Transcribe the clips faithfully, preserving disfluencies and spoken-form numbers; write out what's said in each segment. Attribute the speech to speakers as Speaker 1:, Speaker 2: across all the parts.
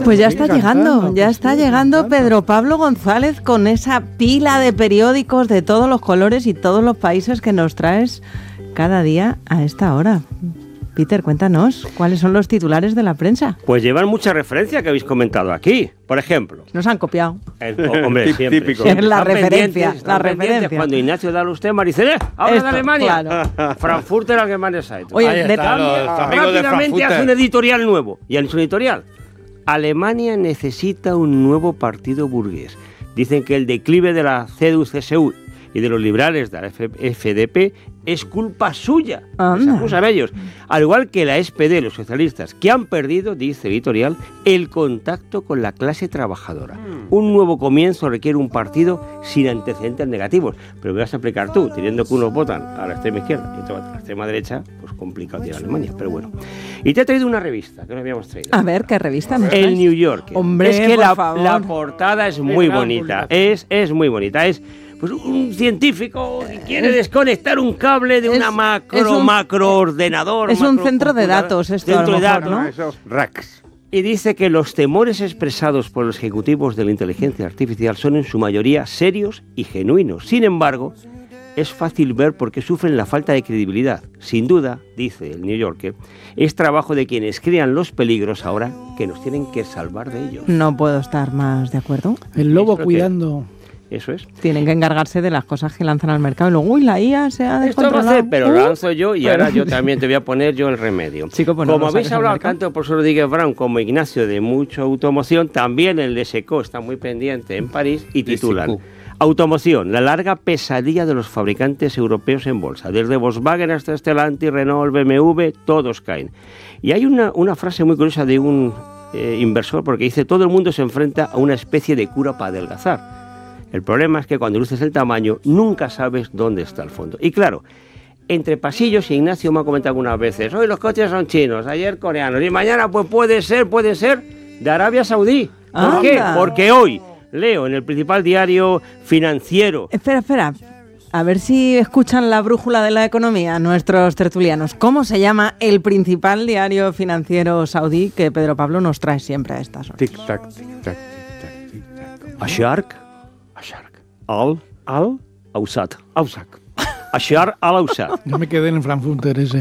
Speaker 1: Pues ya está llegando, ya está llegando Pedro Pablo González con esa pila de periódicos de todos los colores y todos los países que nos traes cada día a esta hora. Peter, cuéntanos, ¿cuáles son los titulares de la prensa?
Speaker 2: Pues llevan mucha referencia que habéis comentado aquí. Por ejemplo...
Speaker 1: Nos han copiado.
Speaker 2: El, hombre, siempre.
Speaker 3: Típico.
Speaker 2: siempre.
Speaker 1: La
Speaker 2: Están
Speaker 1: referencia,
Speaker 2: pendientes,
Speaker 1: la
Speaker 2: están pendientes
Speaker 1: referencia.
Speaker 2: Cuando Ignacio da usted, Maricel, habla
Speaker 1: Esto,
Speaker 2: de Alemania.
Speaker 1: claro.
Speaker 2: Frankfurter Allgemeine Zeitung.
Speaker 1: Oye,
Speaker 3: Ahí
Speaker 1: de
Speaker 3: está,
Speaker 1: cambio,
Speaker 3: los amigos de
Speaker 2: rápidamente
Speaker 3: Frankfurter.
Speaker 2: hace un editorial nuevo. Y en su editorial, Alemania necesita un nuevo partido burgués. Dicen que el declive de la C D U C S U y de los liberales de la F D P es culpa suya. Se acusan ellos. Al igual que la S P D, los socialistas, que han perdido, dice el editorial, el contacto con la clase trabajadora. Mm. Un nuevo comienzo requiere un partido sin antecedentes negativos. Pero me vas a explicar tú, teniendo que unos votan a la extrema izquierda y otros a la extrema derecha, pues complicado tiene Alemania, pero bueno. Y te he traído una revista que no habíamos traído.
Speaker 1: A ver, ¿qué revista nos
Speaker 2: El
Speaker 1: traes?
Speaker 2: New Yorker.
Speaker 1: Hombre,
Speaker 2: es que
Speaker 1: por
Speaker 2: la,
Speaker 1: favor.
Speaker 2: la portada es muy bonita. Es, es muy bonita. Es pues un científico que quiere desconectar un cable de
Speaker 1: Es-
Speaker 2: una macro,
Speaker 1: es un-
Speaker 2: macroordenador.
Speaker 1: Es un
Speaker 2: macro
Speaker 1: centro de
Speaker 2: computadora,
Speaker 1: datos esto,
Speaker 2: centro
Speaker 1: a lo
Speaker 2: de
Speaker 1: mejor,
Speaker 2: datos.
Speaker 1: ¿no?
Speaker 3: Esos racks.
Speaker 2: Y dice que los temores expresados por los ejecutivos de la inteligencia artificial son en su mayoría serios y genuinos. Sin embargo, es fácil ver por qué sufren la falta de credibilidad. Sin duda, dice el New Yorker, es trabajo de quienes crean los peligros ahora que nos tienen que salvar de ellos.
Speaker 1: No puedo estar más de acuerdo.
Speaker 4: El lobo
Speaker 2: Eso que-
Speaker 4: cuidando.
Speaker 2: Eso es.
Speaker 1: Tienen que encargarse de las cosas que lanzan al mercado y luego, uy, la I A se ha
Speaker 2: Esto va a
Speaker 1: descontrolado.
Speaker 2: hacer, pero
Speaker 1: Uh,
Speaker 2: lo lanzo yo y
Speaker 1: pero-
Speaker 2: ahora yo también te voy a poner yo el remedio.
Speaker 1: Chico, pues no
Speaker 2: como
Speaker 1: lo
Speaker 2: habéis
Speaker 1: saques al
Speaker 2: hablado
Speaker 1: mercado.
Speaker 2: tanto el profesor Rodríguez Brown como Ignacio de mucho automoción, también el de SECO está muy pendiente en París y titulan
Speaker 3: SECO.
Speaker 2: Automoción, la larga pesadilla de los fabricantes europeos en bolsa. Desde Volkswagen hasta Stellantis, Renault, B M W, todos caen. Y hay una, una frase muy curiosa de un eh, inversor porque dice, todo el mundo se enfrenta a una especie de cura para adelgazar. El problema es que cuando luces el tamaño, nunca sabes dónde está el fondo. Y claro, entre pasillos, y Ignacio me ha comentado algunas veces, hoy los coches son chinos, ayer coreanos, y mañana pues puede ser, puede ser de Arabia Saudí. ¿Por
Speaker 1: Anda.
Speaker 2: qué? Porque hoy leo en el principal diario financiero.
Speaker 1: Espera, espera. A ver si escuchan la brújula de la economía nuestros tertulianos. ¿Cómo se llama el principal diario financiero saudí que Pedro Pablo nos trae siempre a estas horas?
Speaker 3: Tic-tac, tic-tac, tic-tac, tic-tac.
Speaker 2: Ashark
Speaker 3: Ashark.
Speaker 2: al al Ausat. Ausac. Ashar al Ausat.
Speaker 4: Yo me quedé en el Frankfurter ese.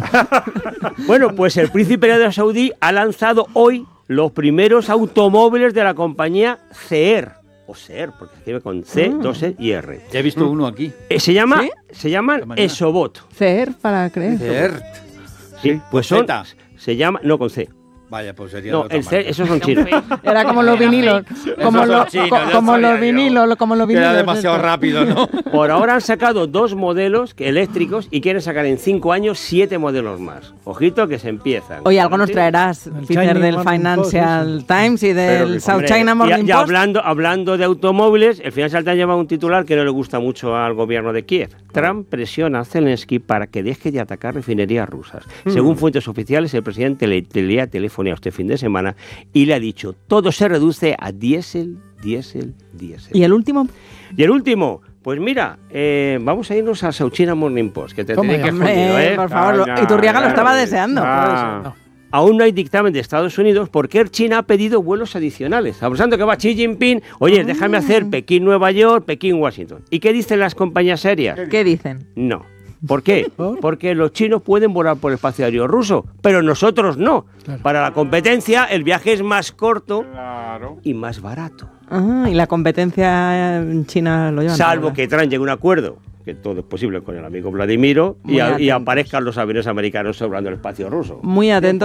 Speaker 2: Bueno, pues el príncipe de Arabia Saudí ha lanzado hoy los primeros automóviles de la compañía Zeer. O Seer, porque se escribe con C, dos E y R.
Speaker 3: Ya he visto uno aquí.
Speaker 2: Eh, se llama,
Speaker 1: ¿Sí?
Speaker 2: se llaman
Speaker 3: Esta mañana.
Speaker 2: Esobot.
Speaker 1: Cer para creer.
Speaker 3: Cert.
Speaker 2: Sí, pues son,
Speaker 3: Z.
Speaker 2: se llama, no con C.
Speaker 3: Vaya, pues sería
Speaker 2: No,
Speaker 3: de otra
Speaker 2: el C,
Speaker 3: marca.
Speaker 2: esos son chinos.
Speaker 1: Era como los vinilos. Como,
Speaker 3: Esos son
Speaker 1: lo-
Speaker 3: chinos,
Speaker 1: co-
Speaker 3: ya
Speaker 1: como
Speaker 3: sabía
Speaker 1: los
Speaker 3: yo.
Speaker 1: vinilos, como los
Speaker 3: Que
Speaker 1: vinilos.
Speaker 3: era demasiado
Speaker 1: estos.
Speaker 3: rápido, ¿no?
Speaker 2: Por ahora han sacado dos modelos que- eléctricos y quieren sacar en cinco años siete modelos más. Ojito que se empiezan.
Speaker 1: Oye, algo nos
Speaker 2: ¿Sí?
Speaker 1: traerás,
Speaker 4: El
Speaker 1: Peter,
Speaker 4: Chinese
Speaker 1: del
Speaker 4: Morning
Speaker 1: Financial
Speaker 4: Post,
Speaker 1: Times y
Speaker 2: Pero
Speaker 1: del
Speaker 2: que,
Speaker 1: South
Speaker 2: hombre,
Speaker 1: China
Speaker 2: y-
Speaker 1: Morning
Speaker 2: y
Speaker 1: Post.
Speaker 2: hablando, hablando de automóviles, el Financial Times lleva un titular que no le gusta mucho al gobierno de Kiev. Trump presiona a Zelensky para que deje de atacar refinerías rusas. Según fuentes oficiales, el presidente le, le ha telefoneado este fin de semana y le ha dicho, todo se reduce a diésel, diésel, diésel.
Speaker 1: ¿Y el último?
Speaker 2: Y el último, pues mira, eh, vamos a irnos a South China Morning Post, que te
Speaker 4: Toma
Speaker 2: tiene
Speaker 4: ya.
Speaker 2: que jodido,
Speaker 1: Hombre,
Speaker 2: ¿eh?
Speaker 1: por favor,
Speaker 2: Ah,
Speaker 1: lo-
Speaker 2: no,
Speaker 1: Iturriaga lo
Speaker 2: no,
Speaker 1: estaba
Speaker 2: no,
Speaker 1: deseando.
Speaker 2: ah. Aún no hay dictamen de Estados Unidos porque Air China ha pedido vuelos adicionales. Aprovechando que va Xi Jinping, oye, déjame hacer Pekín-Nueva York, Pekín-Washington. ¿Y qué dicen las compañías serias?
Speaker 1: ¿Qué dicen?
Speaker 2: No. ¿Por qué?
Speaker 4: ¿Por?
Speaker 2: Porque los chinos pueden volar por el espacio aéreo ruso, pero nosotros no.
Speaker 4: Claro.
Speaker 2: Para la competencia, el viaje es más corto
Speaker 3: Claro.
Speaker 2: y más barato.
Speaker 1: Ah, y la competencia en China lo llevan.
Speaker 2: Salvo
Speaker 1: todo, ¿eh?
Speaker 2: que Trump llegue a un acuerdo, que todo es posible con el amigo Vladimiro, y,
Speaker 1: Muy
Speaker 2: a- y
Speaker 1: atentos.
Speaker 2: aparezcan los aviones americanos sobrando el espacio ruso.
Speaker 1: Muy atentos.